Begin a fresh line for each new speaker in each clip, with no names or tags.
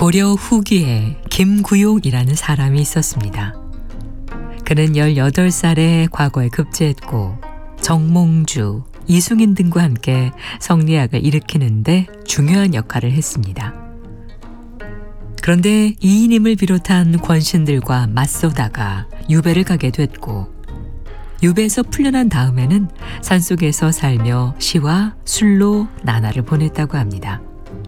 고려 후기에 김구용이라는 사람이 있었습니다. 그는 18살에 과거에 급제했고 정몽주, 이승인 등과 함께 성리학을 일으키는데 중요한 역할을 했습니다. 그런데 이인임을 비롯한 권신들과 맞서다가 유배를 가게 됐고 유배에서 풀려난 다음에는 산속에서 살며 시와 술로 나날을 보냈다고 합니다.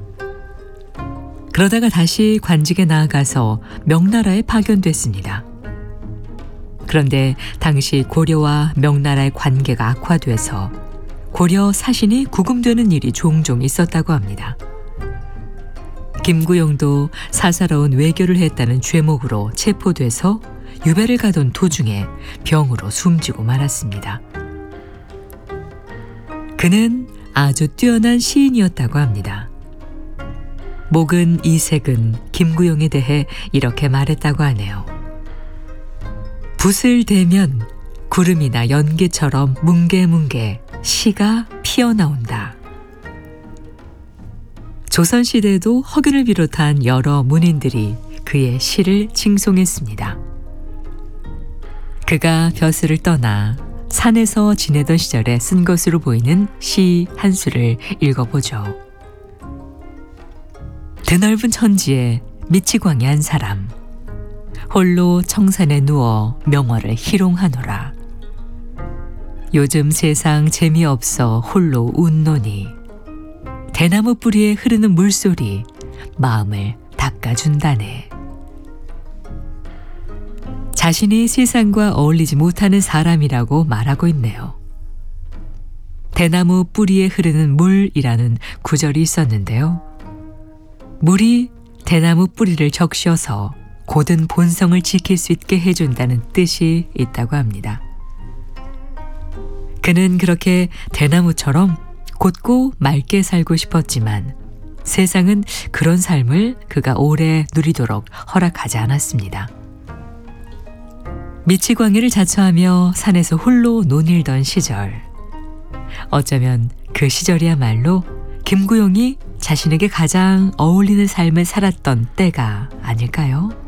그러다가 다시 관직에 나아가서 명나라에 파견됐습니다. 그런데 당시 고려와 명나라의 관계가 악화돼서 고려 사신이 구금되는 일이 종종 있었다고 합니다. 김구용도 사사로운 외교를 했다는 죄목으로 체포돼서 유배를 가던 도중에 병으로 숨지고 말았습니다. 그는 아주 뛰어난 시인이었다고 합니다. 목은 이색은 김구용에 대해 이렇게 말했다고 하네요. 붓을 대면 구름이나 연기처럼 뭉게뭉게 시가 피어나온다. 조선시대에도 허균을 비롯한 여러 문인들이 그의 시를 칭송했습니다. 그가 벼슬을 떠나 산에서 지내던 시절에 쓴 것으로 보이는 시 한 수를 읽어보죠. 드넓은 천지에 미치광이 한 사람 홀로 청산에 누워 명화를 희롱하노라. 요즘 세상 재미없어 홀로 웃노니 대나무 뿌리에 흐르는 물소리 마음을 닦아준다네. 자신이 세상과 어울리지 못하는 사람이라고 말하고 있네요. 대나무 뿌리에 흐르는 물이라는 구절이 있었는데요. 물이 대나무 뿌리를 적셔서 고든 본성을 지킬 수 있게 해준다는 뜻이 있다고 합니다. 그는 그렇게 대나무처럼 곧고 맑게 살고 싶었지만 세상은 그런 삶을 그가 오래 누리도록 허락하지 않았습니다. 미치광이를 자처하며 산에서 홀로 논일던 시절, 어쩌면 그 시절이야말로 김구용이 자신에게 가장 어울리는 삶을 살았던 때가 아닐까요?